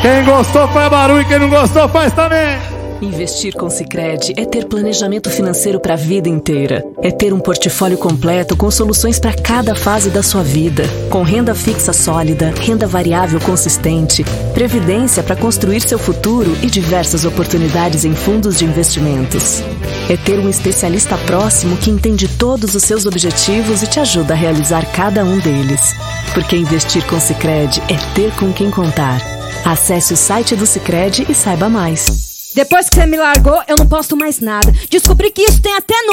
Quem gostou faz barulho, quem não gostou faz também. Investir com Sicredi é ter planejamento financeiro para a vida inteira. É ter um portfólio completo com soluções para cada fase da sua vida. Com renda fixa sólida, renda variável consistente, previdência para construir seu futuro e diversas oportunidades em fundos de investimentos. É ter um especialista próximo que entende todos os seus objetivos e te ajuda a realizar cada um deles. Porque investir com Sicredi é ter com quem contar. Acesse o site do Sicredi e saiba mais. Depois que você me largou, eu não posto mais nada. Descobri que isso tem até nome.